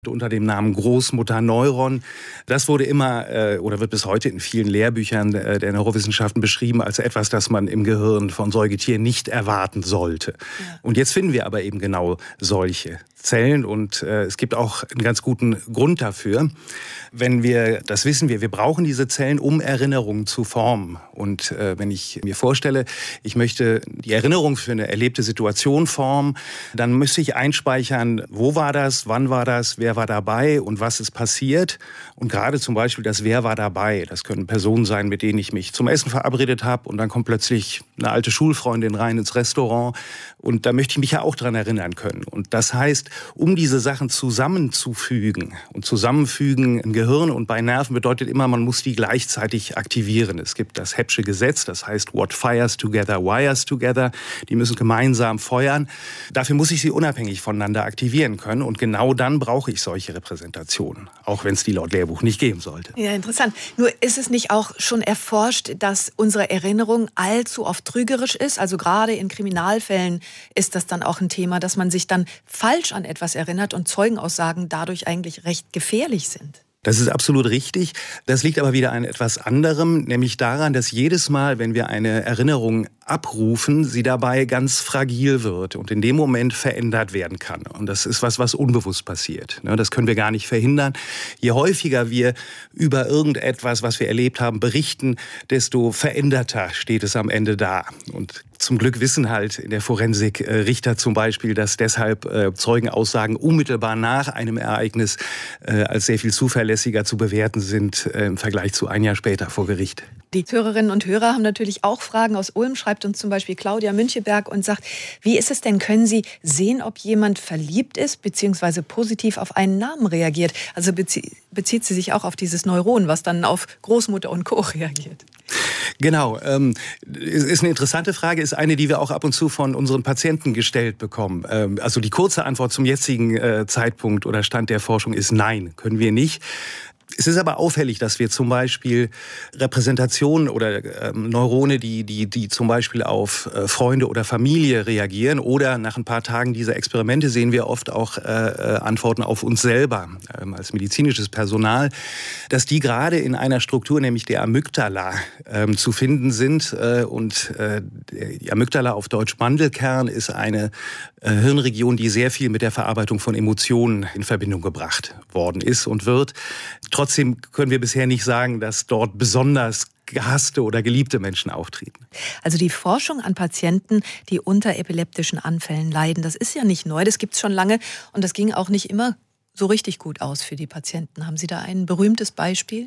unter dem Namen Großmutterneuron. Das wurde immer oder wird bis heute in vielen Lehrbüchern der Neurowissenschaften beschrieben als etwas, das man im Gehirn von Säugetieren nicht erwarten sollte. Ja. Und jetzt finden wir aber eben genau solche Zellen und es gibt auch einen ganz guten Grund dafür. Wenn wir das wissen, wir brauchen diese Zellen, um Erinnerungen zu formen. Und wenn ich mir vorstelle, ich möchte die Erinnerung für eine erlebte Situation formen, dann müsste ich einspeichern, wo war das, wann war das, wer war dabei und was ist passiert. Und gerade zum Beispiel das Wer war dabei. Das können Personen sein, mit denen ich mich zum Essen verabredet habe und dann kommt plötzlich eine alte Schulfreundin rein ins Restaurant und da möchte ich mich ja auch dran erinnern können. Und das heißt, um diese Sachen zusammenzufügen und zusammenfügen im Gehirn und bei Nerven bedeutet immer, man muss die gleichzeitig aktivieren. Es gibt das Hebbsche Gesetz, das heißt, what fires together, wires together. Die müssen gemeinsam feuern. Dafür muss ich sie unabhängig voneinander aktivieren können und genau dann brauche ich solche Repräsentationen, auch wenn es die laut Lehrbuch nicht geben sollte. Ja, interessant. Nur ist es nicht auch schon erforscht, dass unsere Erinnerung allzu oft trügerisch ist? Also gerade in Kriminalfällen ist das dann auch ein Thema, dass man sich dann falsch an etwas erinnert und Zeugenaussagen dadurch eigentlich recht gefährlich sind. Das ist absolut richtig. Das liegt aber wieder an etwas anderem, nämlich daran, dass jedes Mal, wenn wir eine Erinnerung abrufen, sie dabei ganz fragil wird und in dem Moment verändert werden kann. Und das ist was unbewusst passiert. Das können wir gar nicht verhindern. Je häufiger wir über irgendetwas, was wir erlebt haben, berichten, desto veränderter steht es am Ende da. Und zum Glück wissen halt in der Forensik Richter zum Beispiel, dass deshalb Zeugenaussagen unmittelbar nach einem Ereignis als sehr viel zuverlässiger zu bewerten sind im Vergleich zu ein Jahr später vor Gericht. Die Hörerinnen und Hörer haben natürlich auch Fragen. Aus Ulm schreibt uns zum Beispiel Claudia Müncheberg und sagt, wie ist es denn, können Sie sehen, ob jemand verliebt ist bzw. positiv auf einen Namen reagiert? Also bezieht sie sich auch auf dieses Neuron, was dann auf Großmutter und Co. reagiert? Genau, ist eine interessante Frage, ist eine, die wir auch ab und zu von unseren Patienten gestellt bekommen. Also die kurze Antwort zum jetzigen Zeitpunkt oder Stand der Forschung ist nein, können wir nicht. Es ist aber auffällig, dass wir zum Beispiel Repräsentationen oder Neurone, die zum Beispiel auf Freunde oder Familie reagieren oder nach ein paar Tagen dieser Experimente sehen wir oft auch Antworten auf uns selber als medizinisches Personal, dass die gerade in einer Struktur, nämlich der Amygdala, zu finden sind. Und die Amygdala, auf Deutsch Mandelkern, ist eine Hirnregion, die sehr viel mit der Verarbeitung von Emotionen in Verbindung gebracht worden ist und wird. Trotzdem können wir bisher nicht sagen, dass dort besonders gehasste oder geliebte Menschen auftreten. Also die Forschung an Patienten, die unter epileptischen Anfällen leiden, das ist ja nicht neu, das gibt es schon lange und das ging auch nicht immer so richtig gut aus für die Patienten. Haben Sie da ein berühmtes Beispiel?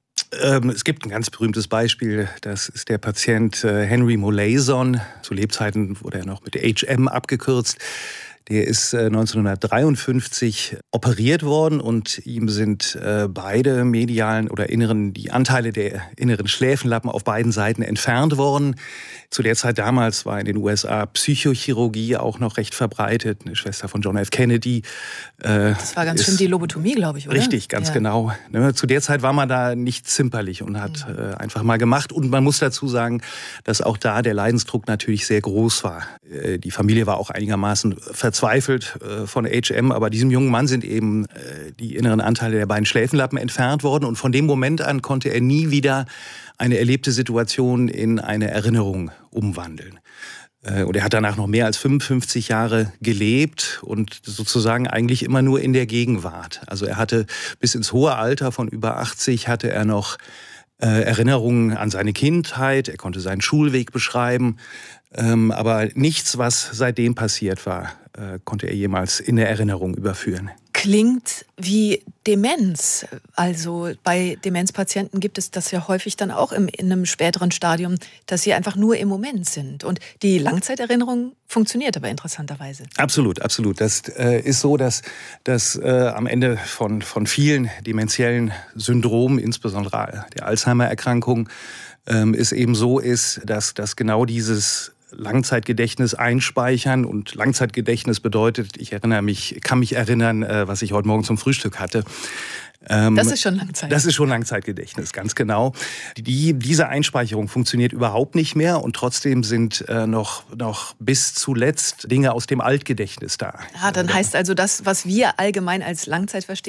Es gibt ein ganz berühmtes Beispiel, das ist der Patient Henry Molaison. Zu Lebzeiten wurde er noch mit HM abgekürzt. Der ist 1953 operiert worden und ihm sind beide medialen oder die Anteile der inneren Schläfenlappen auf beiden Seiten entfernt worden. Zu der Zeit damals war in den USA Psychochirurgie auch noch recht verbreitet. Eine Schwester von John F. Kennedy. Das war ganz schön die Lobotomie, glaube ich, oder? Richtig, ganz genau. Zu der Zeit war man da nicht zimperlich und hat einfach mal gemacht. Und man muss dazu sagen, dass auch da der Leidensdruck natürlich sehr groß war. Die Familie war auch einigermaßen verzweifelt von HM, aber diesem jungen Mann sind eben die inneren Anteile der beiden Schläfenlappen entfernt worden. Und von dem Moment an konnte er nie wieder eine erlebte Situation in eine Erinnerung umwandeln. Und er hat danach noch mehr als 55 Jahre gelebt und sozusagen eigentlich immer nur in der Gegenwart. Also er hatte bis ins hohe Alter von über 80 hatte er noch Erinnerungen an seine Kindheit. Er konnte seinen Schulweg beschreiben. Aber nichts, was seitdem passiert war, konnte er jemals in der Erinnerung überführen. Klingt wie Demenz. Also bei Demenzpatienten gibt es das ja häufig dann auch in einem späteren Stadium, dass sie einfach nur im Moment sind. Und die Langzeiterinnerung funktioniert aber interessanterweise. Absolut, absolut. Das ist so, dass am Ende von vielen dementiellen Syndromen, insbesondere der Alzheimer-Erkrankung, es eben so ist, dass genau dieses Langzeitgedächtnis einspeichern. Und Langzeitgedächtnis bedeutet, kann mich erinnern, was ich heute Morgen zum Frühstück hatte. Das ist schon Langzeit. Das ist schon Langzeitgedächtnis, ganz genau. Diese Einspeicherung funktioniert überhaupt nicht mehr und trotzdem sind noch bis zuletzt Dinge aus dem Altgedächtnis da. Ja, dann heißt also das, was wir allgemein als Langzeit verstehen,